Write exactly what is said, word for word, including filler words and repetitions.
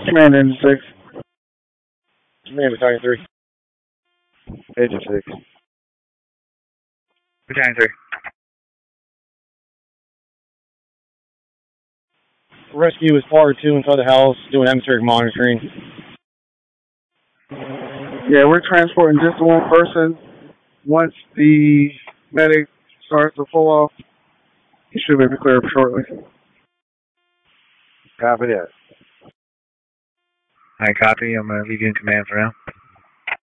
Command Engine six. Command Battalion three. Engine six. Battalion three. Rescue is part two inside the house, doing atmospheric monitoring. Yeah, we're transporting just one person. Once the medic starts to pull off, he should be able to clear up shortly. Copy that. I copy. I'm going to leave you in command for now.